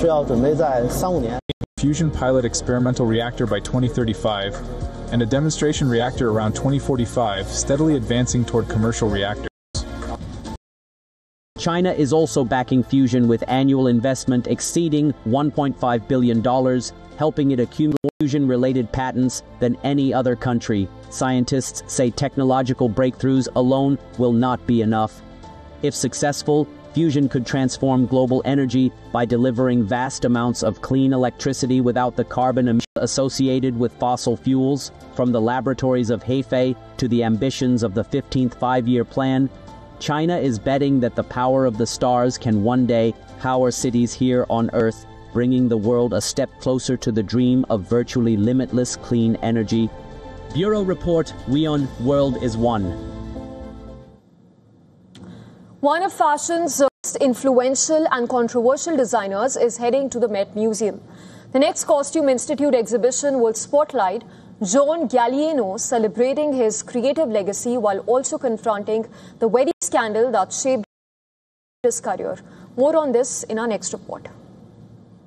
是要准备在3-5年。 Fusion pilot experimental reactor by 2035, and a demonstration reactor around 2045, steadily advancing toward commercial reactors. China is also backing fusion with annual investment exceeding $1.5 billion, helping it accumulate fusion-related patents than any other country. Scientists say technological breakthroughs alone will not be enough. If successful, fusion could transform global energy by delivering vast amounts of clean electricity without the carbon emissions associated with fossil fuels. From the laboratories of Hefei to the ambitions of the 15th Five-Year Plan, China is betting that the power of the stars can one day power cities here on Earth, bringing the world a step closer to the dream of virtually limitless clean energy. Bureau Report, WION, World is One. One of fashion's most influential and controversial designers is heading to the Met Museum. The next Costume Institute exhibition will spotlight John Galliano celebrating his creative legacy while also confronting the wedding scandal that shaped his career. More on this in our next report.